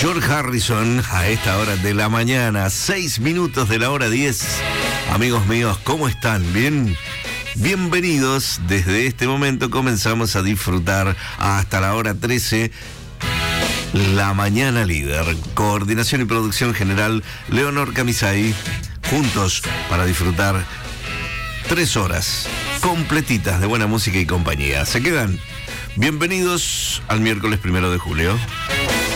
George Harrison a esta hora de la mañana, 6 minutos de la hora 10. Amigos míos, ¿cómo están? ¿Bien? Bienvenidos. Desde este momento comenzamos a disfrutar hasta la hora 13. La Mañana Líder. Coordinación y producción general, Leonor Camisay. Juntos para disfrutar 3 horas completitas de buena música y compañía. ¿Se quedan? Bienvenidos al miércoles 1 de julio.